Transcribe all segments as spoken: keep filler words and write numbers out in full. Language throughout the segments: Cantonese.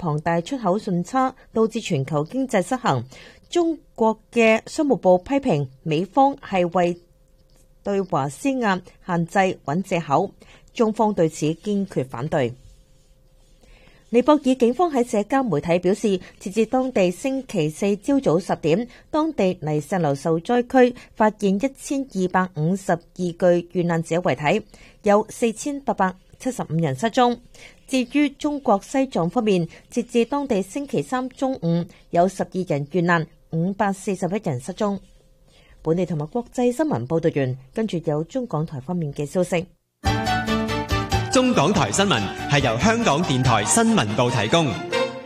龐大出口順差，導致全球經濟失衡。中國嘅商務部批評美方係為對華施壓限制揾藉口，中方對此堅決反對。尼泊爾警方喺社交媒體表示，截至當地星期四朝早十點，當地泥石流受災區發現一千二百五十二具遇難者遺體，有四千八百七十五人失蹤。至於中國西藏方面，截至當地星期三中午，有十二人遇難，五百四十一人失蹤。本地同埋國際新聞報道完，跟住有中港台方面嘅消息。 中港台新聞係由香港電台新聞部提供。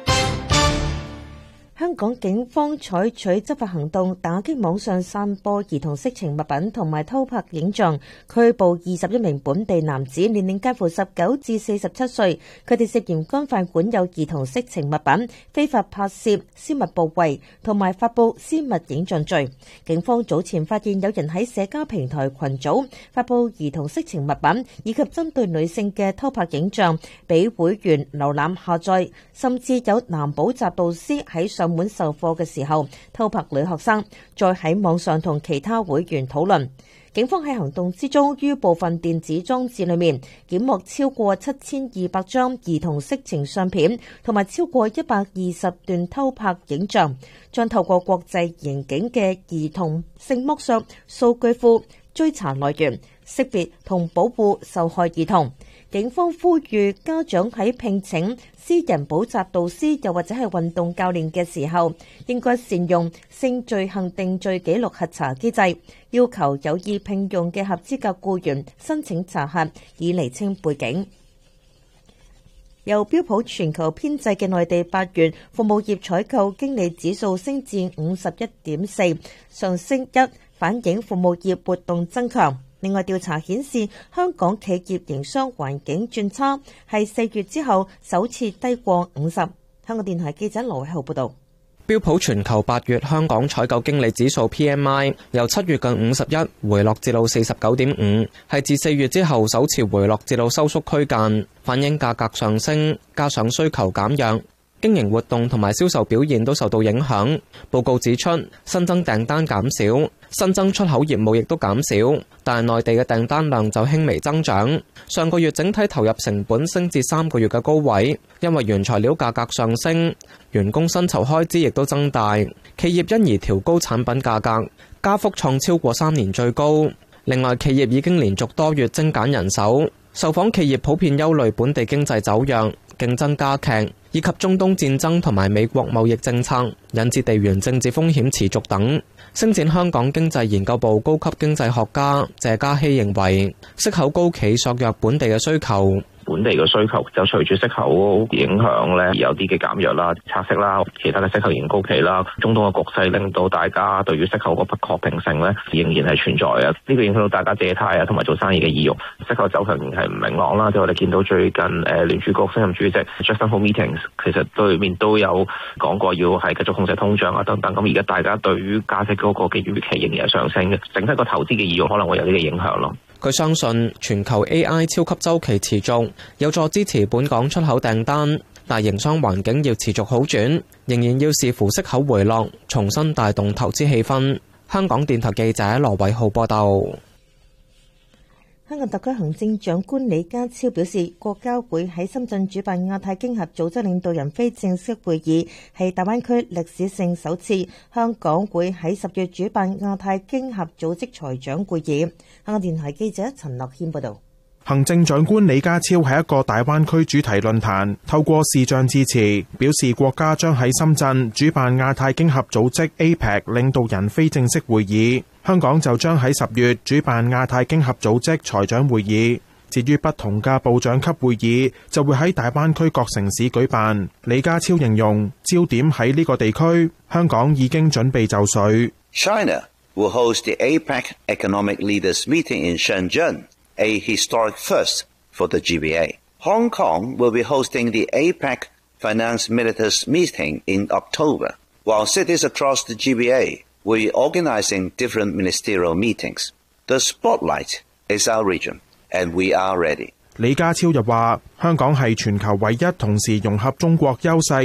香港警方採取執法行動，打擊網上散播兒童色情物品同埋偷拍影像，拘捕二十一名本地男子，年齡介乎十九至四十七歲。佢哋涉嫌干犯管有兒童色情物品、非法拍攝私密部位同埋發布私密影像罪。警方早前發現有人喺社交平台群組發布兒童色情物品以及針對女性嘅偷拍影像，俾會員瀏覽下載，甚至有男補習導師喺上滿授課嘅時候偷拍女學生，再喺網上同其他會員討論。警方喺行動之中，於部分電子裝置裏面檢獲超過七千二百張兒童色情相片，同埋超過一百二十段偷拍影像，將透過國際刑警嘅兒童性剝削數據庫追查來源，識別同保護受害兒童。警方呼籲家長喺聘請私人補習導師又或者係運動教練嘅時候，應該善用性罪行定罪記錄核查機制，要求有意聘用嘅合資格僱員申請查核，以釐清背景。由標普全球編製嘅內地八月服務業採購經理指數升至五十一點四，上升一，反映服務業活動增強。另外，調查顯示香港企業營商環境轉差，係四月之後首次低過五十。香港電台記者羅偉浩報道。 標普全球八月香港採購經理指數 P M I 由七月嘅五十一回落至到四十九點五，係自四月之後首次回落至到收縮區間，反映價格上升加上需求減弱，經營活動同埋銷售表現都受到影響。報告指出，新增訂單減少，新增出口業務亦都減少，但係內地嘅訂單量就輕微增長。上個月整體投入成本升至三個月嘅高位，因為原材料價格上升，員工薪酬開支亦都增大，企業因而調高產品價格，加幅創超過三年最高。另外，企業已經連續多月精簡人手，受訪企業普遍憂慮本地經濟走弱、競爭加劇，以及中東戰爭同埋美國貿易政策引致地緣政治風險持續等。星展香港經濟研究部高級經濟學家謝嘉熙認為，息口高企削弱本地嘅需求。 本地嘅需求就隨住息口影響咧，有啲嘅減弱啦、拆息啦、其他嘅息口仍然高企啦。中東嘅局勢令到大家對於息口個不確定性咧，仍然係存在啊。呢個影響到大家借貸啊，同埋做生意嘅意欲。息口走向仍然係唔明朗啦。即係我哋見到最近誒聯儲局新任主席 Jackson Hole Meetings， 其實對面都有講過要係繼續控制通脹啊等等。咁而家大家對於加息嗰個嘅預期仍然係上升嘅，整體個投資嘅意欲可能會有呢個影響咯。 佢相信全球 A I 超級週期持續，有助支持本港出口訂單，但營商環境要持續好轉，仍然要視乎息口回落，重新帶動投資氣氛。香港電台記者羅偉浩報道。 香港特區行政長官李家超表示，國家會喺深圳主辦亞太經合組織領導人非正式會議，係大灣區歷史性首次。香港會喺十月主辦亞太經合組織財長會議。香港電台記者陳樂軒報導。 行政長官李家超喺一個大灣區主題論壇透過視像致辭，表示國家將喺深圳主辦亞太經合組織 A P E C 領導人非正式會議，香港就將喺十月主辦亞太經合組織財長會緒。至於不同嘅部長級會議就會喺大灣區各城市舉辦。李家超形容焦點喺呢個地區，香港已經準備就緒。 China will host the A P E C Economic Leaders Meeting in Shenzhen.A historic first for the G B A. Hong Kong will be hosting the A P E C Finance Ministers Meeting in October, while cities across the G B A will be organizing different ministerial meetings. The spotlight is our region, and we are ready. 李家超又話，香港係全球唯一同時融合中國優勢